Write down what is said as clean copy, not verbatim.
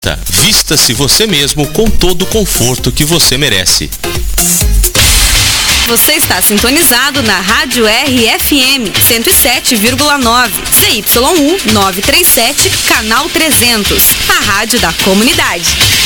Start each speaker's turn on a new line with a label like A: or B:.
A: Revista. Vista-se você mesmo com todo o conforto que você merece.
B: Você está sintonizado na Rádio RFM 107,9, CYU 937, canal 300, a rádio da comunidade.